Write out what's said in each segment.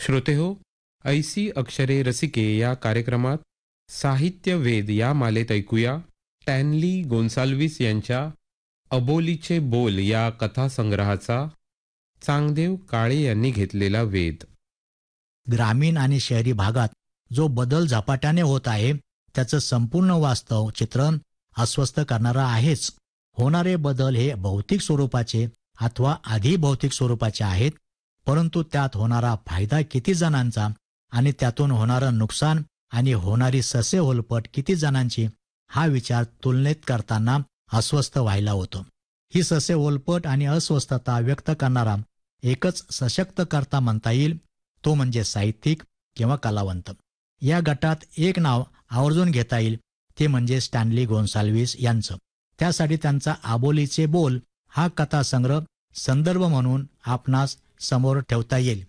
श्रोतेहो, ऐसी अक्षरे रसिके या कार्यक्रमात साहित्य वेद या मालेत ऐकूया स्टॅनली गोन्साल्विस यांच्या अबोलीचे बोल या कथासंग्रहाचा चांगदेव काळे यांनी घेतलेला वेध. ग्रामीण आणि शहरी भागात जो बदल झपाट्याने होत आहे त्याचं संपूर्ण वास्तव चित्रण अस्वस्थ करणारं आहेच. होणारे बदल हे भौतिक स्वरूपाचे अथवा अधिभौतिक स्वरूपाचे आहेत, परंतु त्यात होणारा फायदा किती जणांचा आणि त्यातून होणारं नुकसान आणि होणारी ससेहोलपट किती जणांची हा विचार तुलनेत करताना अस्वस्थ व्हायला होतो. ही ससेहोलपट आणि अस्वस्थता व्यक्त करणारा एकच सशक्त करता म्हणता येईल, तो म्हणजे साहित्यिक किंवा कलावंत. या गटात एक नाव आवर्जून घेता येईल, ते म्हणजे स्टॅनली गोन्साल्विस यांचं. त्यासाठी त्यांचा आबोलीचे बोल हा कथासंग्रह संदर्भ म्हणून आपणास समोर ठेवता येईल.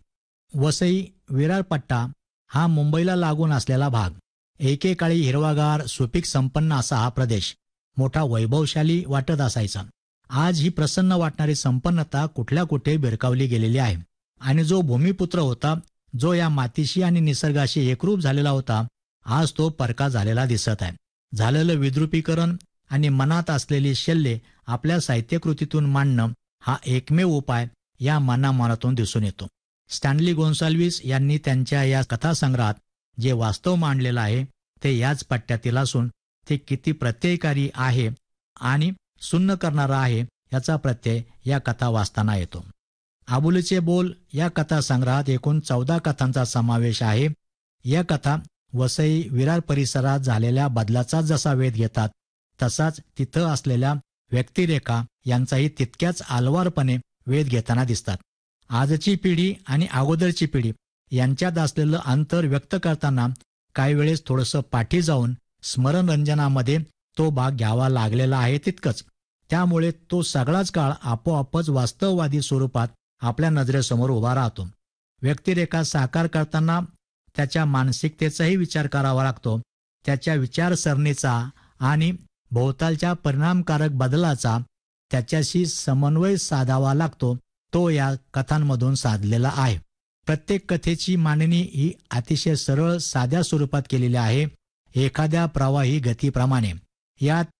वसई विरार पट्टा हा मुंबईला लागून असलेला भाग. एकेकाळी हिरवागार सुपीक संपन्न असा हा प्रदेश मोठा वैभवशाली वाटत असायचा. आज ही प्रसन्न वाटणारी संपन्नता कुठल्या कुठे बिरकावली गेलेली आहे. आणि जो भूमिपुत्र होता, जो या मातीशी आणि निसर्गाशी एकरूप झालेला होता, आज तो परका झालेला दिसत आहे. झालेलं विद्रुपीकरण आणि मनात असलेली शल्ये आपल्या साहित्यकृतीतून मांडणं हा एकमेव उपाय या मनामनातून दिसून येतो. स्टॅनली गोन्साल्विस यांनी त्यांच्या या कथासंग्रहात जे वास्तव मांडलेलं आहे ते याच पट्ट्यातील असून ते किती प्रत्ययकारी आहे आणि सुन्न करणारा आहे याचा प्रत्यय या कथा वाचताना येतो. आबोलीचे बोल या कथासंग्रहात एकूण 14 कथांचा समावेश आहे. या कथा वसई विरार परिसरात झालेल्या बदलाचा जसा वेध घेतात, तसाच तिथं असलेल्या व्यक्तिरेखा यांचाही तितक्याच आलवारपणे वेध घेताना दिसतात. आजची पिढी आणि अगोदरची पिढी यांच्यात असलेलं अंतर व्यक्त करताना काही वेळेस थोडंसं पाठी जाऊन स्मरणरंजनामध्ये तो भाग घ्यावा लागलेला आहे तितकंच. त्यामुळे तो सगळाच काळ आपोआपच वास्तववादी स्वरूपात आपल्या नजरेसमोर उभा राहतो. व्यक्तिरेखा साकार करताना त्याच्या मानसिकतेचाही विचार करावा लागतो. त्याच्या विचारसरणीचा आणि भोवतालच्या परिणामकारक बदलाचा त्याच्याशी समन्वय साधावा लागतो. तो या कथांमधून साधलेला आहे. प्रत्येक कथेची मांडणी ही अतिशय सरळ साध्या स्वरूपात केलेली आहे, एखाद्या प्रवाही गतीप्रमाणे. यात